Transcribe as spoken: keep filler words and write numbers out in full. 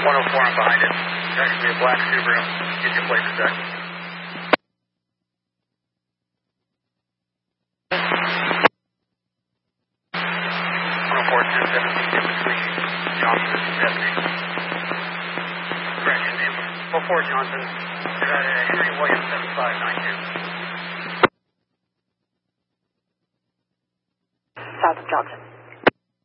one oh four, I'm behind it. It's actually a black Subaru. Get your plate check. one oh four, ten seventeen in between Johnson and Stephanie. Correction, one oh four Johnson. You're at uh, Henry Williams, seven five nine two. South of Johnson.